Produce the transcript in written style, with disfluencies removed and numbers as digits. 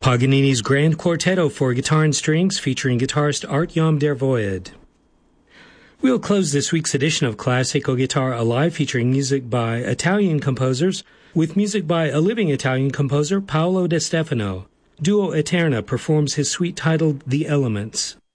Paganini's Grand Quartetto for guitar and strings featuring guitarist Art-Jan der Voed. We'll close this week's edition of Classical Guitar Alive featuring music by Italian composers with music by a living Italian composer, Paolo De Stefano. Duo Eterna performs his suite titled The Elements.